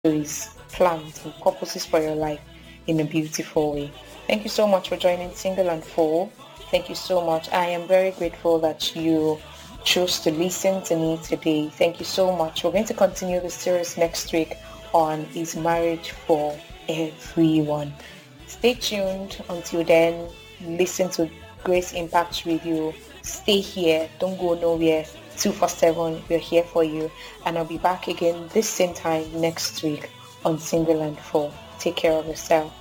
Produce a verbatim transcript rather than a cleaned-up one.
His plans and purposes for your life in a beautiful way. Thank you so much for joining Single and Full. Thank you so much. I am very grateful that you chose to listen to me today. Thank you so much. We're going to continue the series next week on Is Marriage for Everyone? Stay tuned. Until then, listen to Grace Impact Radio. Stay here. Don't go nowhere. two four seven, we're here for you. And I'll be back again this same time next week on Single and Full. Take care of yourself.